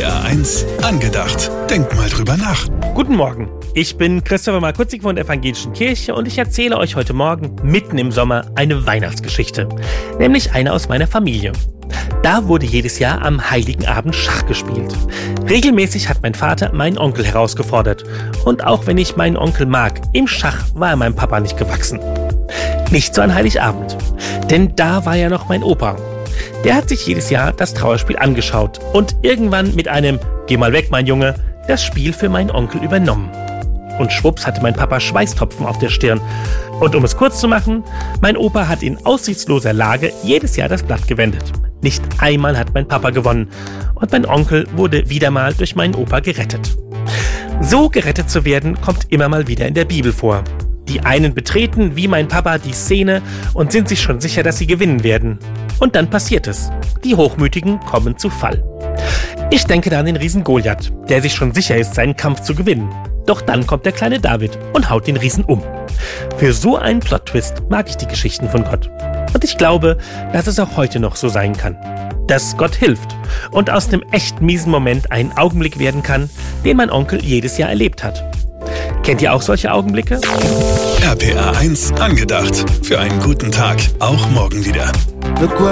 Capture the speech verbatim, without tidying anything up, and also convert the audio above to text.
R eins angedacht. Denk mal drüber nach. Guten Morgen, ich bin Christopher Markutzig von der Evangelischen Kirche und ich erzähle euch heute Morgen mitten im Sommer eine Weihnachtsgeschichte, nämlich eine aus meiner Familie. Da wurde jedes Jahr am Heiligen Abend Schach gespielt. Regelmäßig hat mein Vater meinen Onkel herausgefordert. Und auch wenn ich meinen Onkel mag, im Schach war er meinem Papa nicht gewachsen. Nicht so an Heiligabend, denn da war ja noch mein Opa. Der hat sich jedes Jahr das Trauerspiel angeschaut und irgendwann mit einem „Geh mal weg, mein Junge" das Spiel für meinen Onkel übernommen. Und schwupps hatte mein Papa Schweißtropfen auf der Stirn. Und um es kurz zu machen, mein Opa hat in aussichtsloser Lage jedes Jahr das Blatt gewendet. Nicht einmal hat mein Papa gewonnen und mein Onkel wurde wieder mal durch meinen Opa gerettet. So gerettet zu werden, kommt immer mal wieder in der Bibel vor. Die einen betreten, wie mein Papa, die Szene und sind sich schon sicher, dass sie gewinnen werden. Und dann passiert es. Die Hochmütigen kommen zu Fall. Ich denke da an den Riesen Goliath, der sich schon sicher ist, seinen Kampf zu gewinnen. Doch dann kommt der kleine David und haut den Riesen um. Für so einen Plot-Twist mag ich die Geschichten von Gott. Und ich glaube, dass es auch heute noch so sein kann. Dass Gott hilft und aus einem echt miesen Moment ein Augenblick werden kann, den mein Onkel jedes Jahr erlebt hat. Kennt ihr auch solche Augenblicke? R P R eins angedacht. Für einen guten Tag. Auch morgen wieder. Look what